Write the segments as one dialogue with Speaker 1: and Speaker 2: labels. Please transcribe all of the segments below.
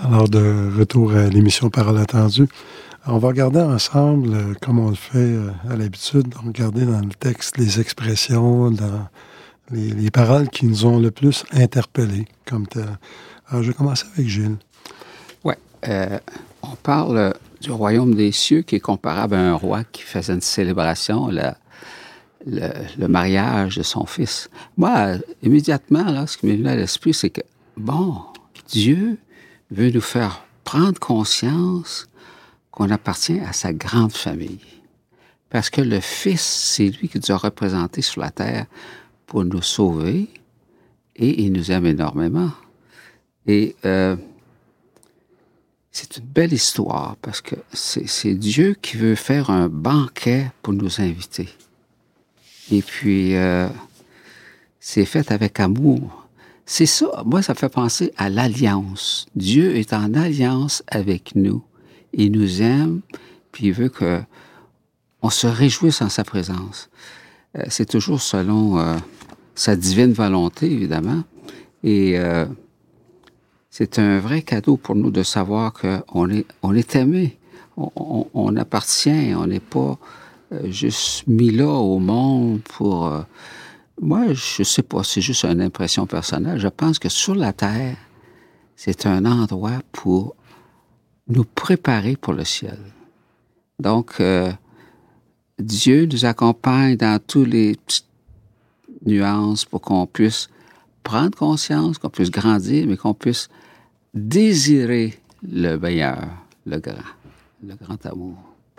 Speaker 1: Alors, de retour à l'émission Parole attendue. On va regarder ensemble, comme on le fait à l'habitude, regarder dans le texte les expressions, dans les paroles qui nous ont le plus interpellés. Comme tel. Alors, je vais commencer avec Gilles.
Speaker 2: Oui. On parle du royaume des cieux qui est comparable à un roi qui faisait une célébration, le mariage de son fils. Moi, immédiatement, là, ce qui m'est venu à l'esprit, c'est que, Dieu veut nous faire prendre conscience qu'on appartient à sa grande famille. Parce que le Fils, c'est lui qui nous a représentés sur la terre pour nous sauver et il nous aime énormément. Et c'est une belle histoire parce que c'est Dieu qui veut faire un banquet pour nous inviter. Et puis, c'est fait avec amour. C'est ça, moi, ça me fait penser à l'alliance. Dieu est en alliance avec nous. Il nous aime, puis il veut qu'on se réjouisse en sa présence. C'est toujours selon sa divine volonté, évidemment. Et c'est un vrai cadeau pour nous de savoir qu'on est aimé. On appartient, on n'est pas juste mis là au monde pour... moi, je sais pas, c'est juste une impression personnelle. Je pense que sur la terre, c'est un endroit pour nous préparer pour le ciel. Donc, Dieu nous accompagne dans toutes les petites nuances pour qu'on puisse prendre conscience, qu'on puisse grandir, mais qu'on puisse désirer le meilleur, le grand amour.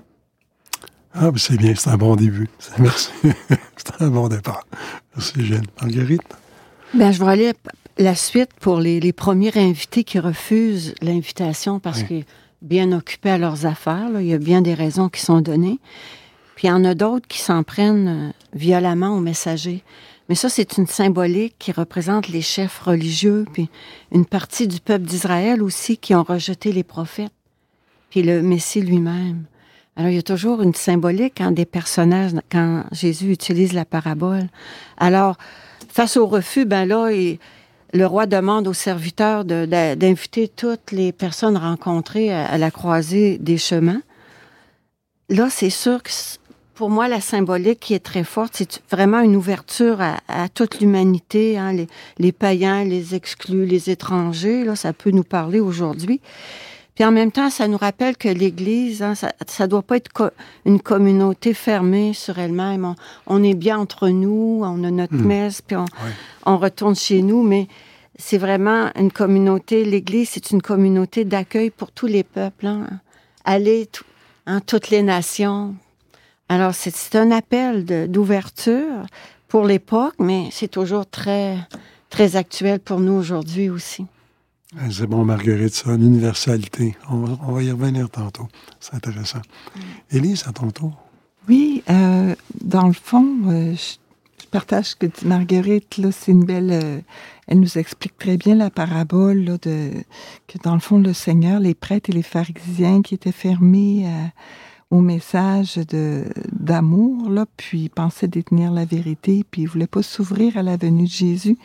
Speaker 1: Ah, ben c'est bien, c'est un bon début. Merci. C'est un bon départ. Merci, Gilles. Marguerite?
Speaker 3: Bien, je vais aller la suite pour les premiers invités qui refusent l'invitation parce qu'ils sont bien occupés à leurs affaires. Là. Il y a bien des raisons qui sont données. Puis il y en a d'autres qui s'en prennent violemment aux messagers. Mais ça, c'est une symbolique qui représente les chefs religieux, puis une partie du peuple d'Israël aussi qui ont rejeté les prophètes, puis le Messie lui-même. Alors, il y a toujours une symbolique quand des personnages, quand Jésus utilise la parabole. Alors, face au refus, le roi demande aux serviteurs d'inviter toutes les personnes rencontrées à la croisée des chemins. Là, c'est sûr que pour moi, la symbolique qui est très forte, c'est vraiment une ouverture à toute l'humanité, hein, les païens, les exclus, les étrangers. Là, ça peut nous parler aujourd'hui. Puis en même temps, ça nous rappelle que l'Église, hein, ça doit pas être une communauté fermée sur elle-même. On est bien entre nous, on a notre messe, puis on retourne chez nous, mais c'est vraiment une communauté. L'Église, c'est une communauté d'accueil pour tous les peuples. Hein. Aller toutes les nations. Alors, c'est un appel d'ouverture pour l'époque, mais c'est toujours très, très actuel pour nous aujourd'hui aussi.
Speaker 1: C'est bon, Marguerite, ça, l'universalité. On va y revenir tantôt. C'est intéressant. Élise, à ton tour.
Speaker 4: Oui, dans le fond, je partage ce que dit Marguerite. Là, c'est une belle... elle nous explique très bien la parabole là, que, dans le fond, le Seigneur, les prêtres et les pharisiens qui étaient fermés au message d'amour, là, puis ils pensaient détenir la vérité, puis ils ne voulaient pas s'ouvrir à la venue de Jésus.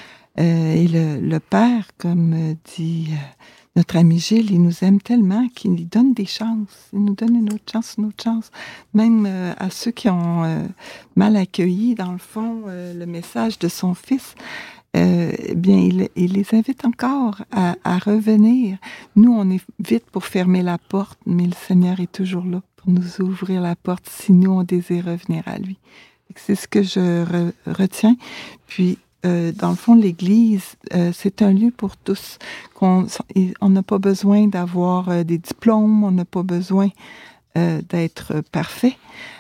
Speaker 4: Et le Père, comme dit notre ami Gilles, il nous aime tellement qu'il nous donne des chances. Il nous donne une autre chance. Même à ceux qui ont mal accueilli, dans le fond, le message de son Fils, il les invite encore à revenir. Nous, on est vite pour fermer la porte, mais le Seigneur est toujours là pour nous ouvrir la porte si nous, on désire revenir à lui. C'est ce que je retiens. Puis, dans le fond, l'Église, c'est un lieu pour tous. On n'a pas besoin d'avoir des diplômes, on n'a pas besoin d'être parfait.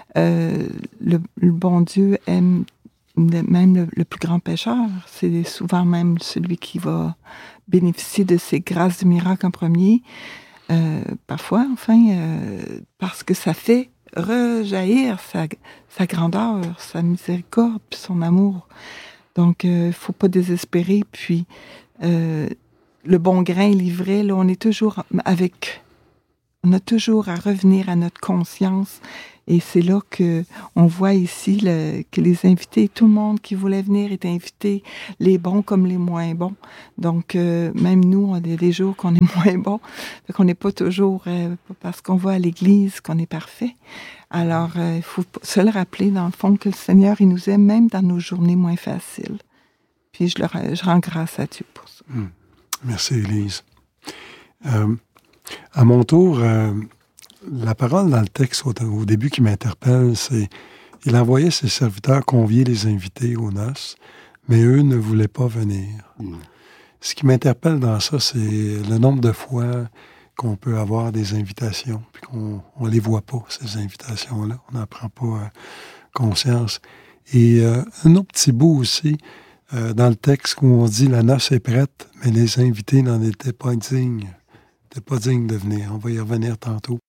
Speaker 4: Le bon Dieu aime même le plus grand pécheur. C'est souvent même celui qui va bénéficier de ses grâces de miracle en premier. Parfois, parce que ça fait rejaillir sa grandeur, sa miséricorde, puis son amour. Donc, il ne faut pas désespérer. Puis, le bon grain est livré. Là, on a toujours à revenir à notre conscience Et c'est là qu'on voit ici que les invités, tout le monde qui voulait venir est invité, les bons comme les moins bons. Donc, même nous, on a des jours qu'on est moins bons. Fait qu'on n'est pas toujours, parce qu'on va à l'église, qu'on est parfait. Alors, il faut se le rappeler, dans le fond, que le Seigneur, il nous aime même dans nos journées moins faciles. Puis, je rends grâce à Dieu pour ça.
Speaker 1: Merci, Élise. À mon tour, la parole dans le texte au début qui m'interpelle, c'est « Il envoyait ses serviteurs convier les invités aux noces, mais eux ne voulaient pas venir. » Ce qui m'interpelle dans ça, c'est le nombre de fois qu'on peut avoir des invitations, puis qu'on ne les voit pas, ces invitations-là. On n'en prend pas conscience. Et un autre petit bout aussi, dans le texte où on dit « La noce est prête, mais les invités n'en étaient pas dignes. » Pas digne de venir. On va y revenir tantôt.